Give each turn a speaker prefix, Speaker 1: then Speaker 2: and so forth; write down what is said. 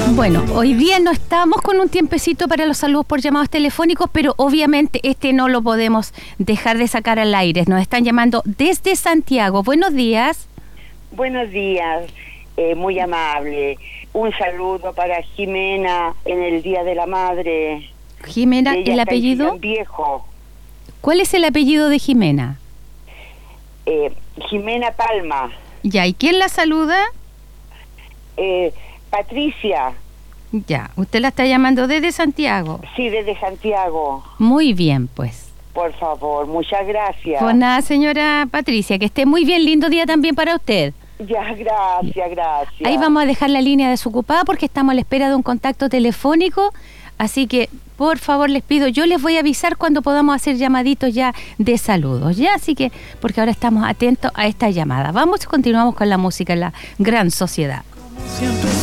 Speaker 1: Bueno, hoy día no estamos con un tiempecito para los saludos por llamados telefónicos, pero obviamente no lo podemos dejar de sacar al aire. Nos están llamando desde Santiago. Buenos días.
Speaker 2: Buenos días, muy amable. Un saludo para Jimena en el Día de la Madre.
Speaker 1: Jimena,
Speaker 2: Ella
Speaker 1: ¿el
Speaker 2: está en
Speaker 1: apellido?
Speaker 2: Chillán Viejo.
Speaker 1: ¿Cuál es el apellido de Jimena?
Speaker 2: Jimena Palma.
Speaker 1: Ya, ¿y quién la saluda?
Speaker 2: Patricia.
Speaker 1: Ya, usted la está llamando desde Santiago.
Speaker 2: Sí, desde Santiago.
Speaker 1: Muy bien, pues.
Speaker 2: Por favor, muchas gracias.
Speaker 1: Pues nada, señora Patricia, que esté muy bien, lindo día también para usted.
Speaker 2: Ya, gracias.
Speaker 1: Ahí vamos a dejar la línea desocupada porque estamos a la espera de un contacto telefónico, así que por favor les pido, yo les voy a avisar cuando podamos hacer llamaditos ya de saludos, ya, así que, porque ahora estamos atentos a esta llamada. Continuamos con la música en la gran sociedad.